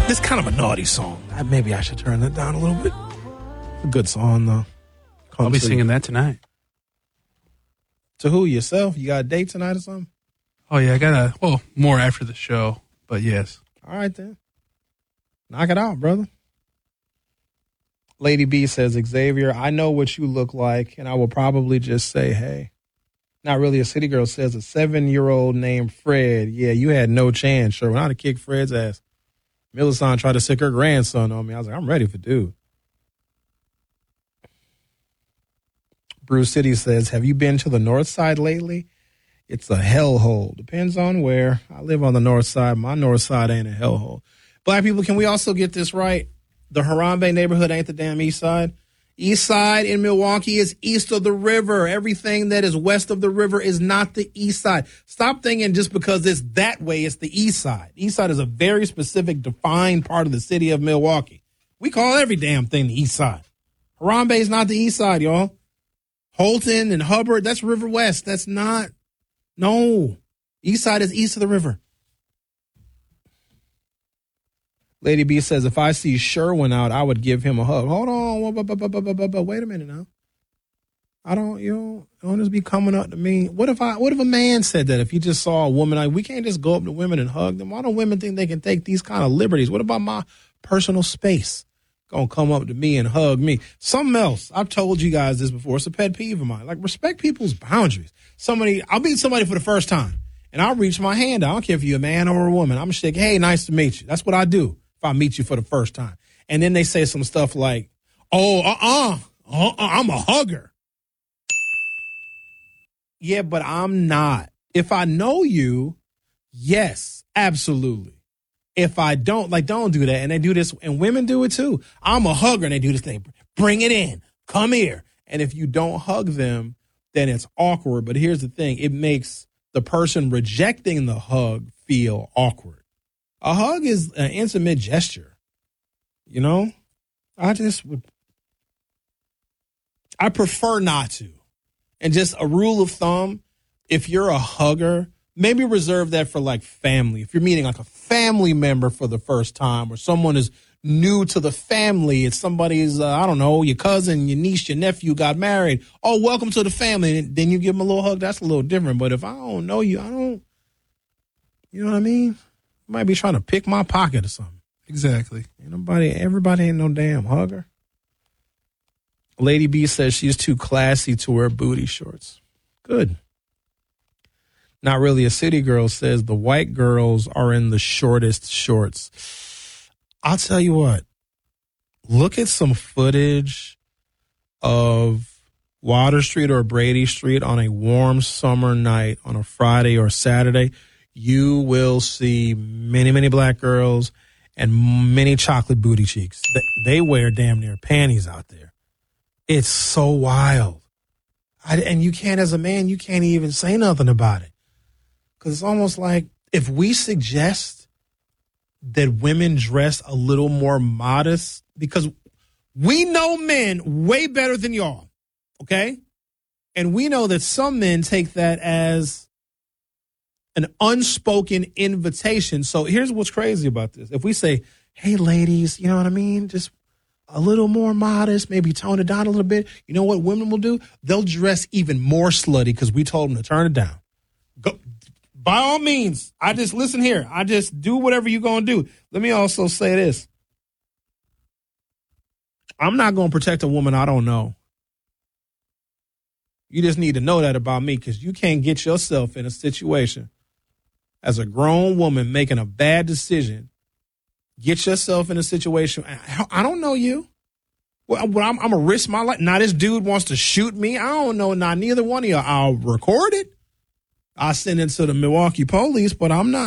It's kind of a naughty song. Maybe I should turn that down a little bit. A good song, though. I'll be singing that tonight. To who? Yourself? You got a date tonight or something? Oh, yeah, I got more after the show, but yes. All right, then. Knock it out, brother. Lady B says, Xavier, I know what you look like, and I will probably just say, hey. Not really. A city girl says, a 7-year-old named Fred. Yeah, you had no chance, sure. When I'd have kicked Fred's ass. Millicent tried to sick her grandson on me. I was like, I'm ready for dude. Bruce City says, have you been to the north side lately? It's a hellhole. Depends on where. I live on the north side. My north side ain't a hellhole. Black people, can we also get this right? The Harambe neighborhood ain't the damn east side. East side in Milwaukee is east of the river. Everything that is west of the river is not the east side. Stop thinking just because it's that way, it's the east side. East side is a very specific, defined part of the city of Milwaukee. We call every damn thing the east side. Harambe is not the east side, y'all. Holton and Hubbard, that's River West. That's not. No. East side is east of the river. Lady B says, if I see Sherwin out, I would give him a hug. Hold on. Wait a minute now. You don't just be coming up to me. What if a man said that? If he just saw a woman, like, we can't just go up to women and hug them. Why don't women think they can take these kind of liberties? What about my personal space? Gonna come up to me and hug me. Something else. I've told you guys this before. It's a pet peeve of mine. Like, respect people's boundaries. I'll meet somebody for the first time, and I'll reach my hand out. I don't care if you're a man or a woman. I'm gonna shake, hey, nice to meet you. That's what I do if I meet you for the first time. And then they say some stuff like, I'm a hugger. Yeah, but I'm not. If I know you, yes, absolutely. If I don't, don't do that. And they do this, and women do it too. I'm a hugger, and they do this thing. Bring it in. Come here. And if you don't hug them, then it's awkward. But here's the thing. It makes the person rejecting the hug feel awkward. A hug is an intimate gesture. You know? I prefer not to. And just a rule of thumb, if you're a hugger, maybe reserve that for like family. If you're meeting like a family member for the first time, or someone is new to the family, it's somebody's, your cousin, your niece, your nephew got married. Oh, welcome to the family. And then you give them a little hug. That's a little different. But if I don't know you, you know what I mean? You might be trying to pick my pocket or something. Exactly. Everybody ain't no damn hugger. Lady B says she's too classy to wear booty shorts. Good. Not really. A city girl says the white girls are in the shortest shorts. I'll tell you what. Look at some footage of Water Street or Brady Street on a warm summer night on a Friday or Saturday. You will see many, many black girls and many chocolate booty cheeks. They wear damn near panties out there. It's so wild. And you can't, as a man, you can't even say nothing about it. Because it's almost like if we suggest that women dress a little more modest, because we know men way better than y'all, okay? And we know that some men take that as an unspoken invitation. So here's what's crazy about this. If we say, hey, ladies, you know what I mean? Just a little more modest, maybe tone it down a little bit. You know what women will do? They'll dress even more slutty because we told them to turn it down. Go. By all means, listen here. I just do whatever you're going to do. Let me also say this. I'm not going to protect a woman I don't know. You just need to know that about me, because you can't get yourself in a situation as a grown woman making a bad decision. Get yourself in a situation. I don't know you. Well, I'm going to risk my life. Now, this dude wants to shoot me. I don't know. Now, neither one of you. I'll record it. I'll send it to the Milwaukee police, but I'm not.